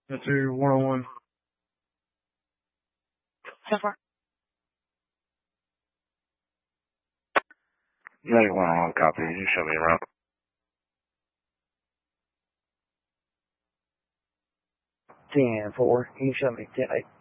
That's your 101. So far. 91 copy. You show me around. 10-4. Can you show me 10-8?